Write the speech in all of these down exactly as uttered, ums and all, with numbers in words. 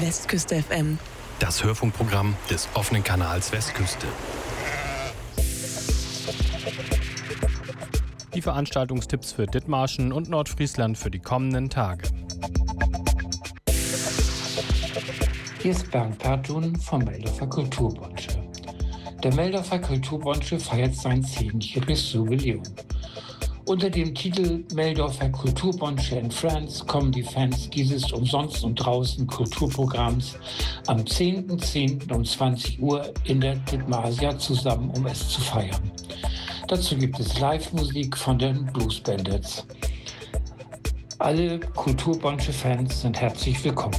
Westküste F M. Das Hörfunkprogramm des offenen Kanals Westküste. Die Veranstaltungstipps für Dithmarschen und Nordfriesland für die kommenden Tage. Hier ist Bernd Pertun vom Meldorfer Kulturbonsche. Der Meldorfer Kulturbonsche feiert sein zehnjähriges Jubiläum. Unter dem Titel Meldorfer Kulturbonsche in France kommen die Fans dieses umsonst und draußen Kulturprogramms am zehnten zehnten um zwanzig Uhr in der Dithmarsia zusammen, um es zu feiern. Dazu gibt es Live-Musik von den Blues Bandits. Alle Kulturbonsche-Fans sind herzlich willkommen.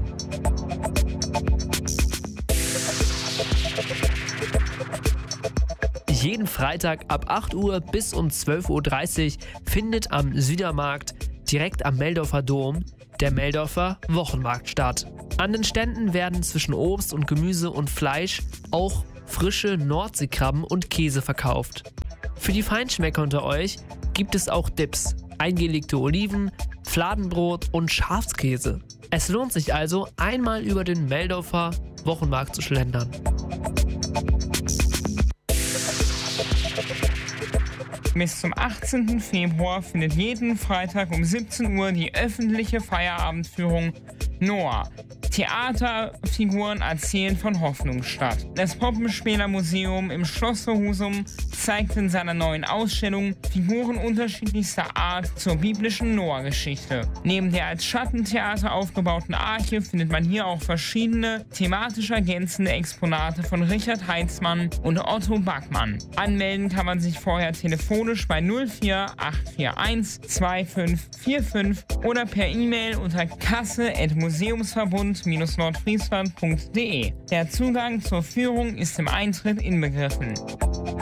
Jeden Freitag ab acht Uhr bis um zwölf Uhr dreißig findet am Südermarkt direkt am Meldorfer Dom der Meldorfer Wochenmarkt statt. An den Ständen werden zwischen Obst und Gemüse und Fleisch auch frische Nordseekrabben und Käse verkauft. Für die Feinschmecker unter euch gibt es auch Dips, eingelegte Oliven, Fladenbrot und Schafskäse. Es lohnt sich also, einmal über den Meldorfer Wochenmarkt zu schlendern. Bis zum achtzehnten Februar findet jeden Freitag um siebzehn Uhr die öffentliche Feierabendführung Noah. Theaterfiguren erzählen von Hoffnung statt. Das Poppenspielermuseum im Schloss Husum zeigt in seiner neuen Ausstellung Figuren unterschiedlichster Art zur biblischen Noah-Geschichte. Neben der als Schattentheater aufgebauten Arche findet man hier auch verschiedene thematisch ergänzende Exponate von Richard Heitzmann und Otto Backmann. Anmelden kann man sich vorher telefonisch bei null vier acht vier eins zwei fünf vier fünf oder per E-Mail unter kasse at museumsverbund nordfriesland punkt de. Der Zugang zur Führung ist im Eintritt inbegriffen.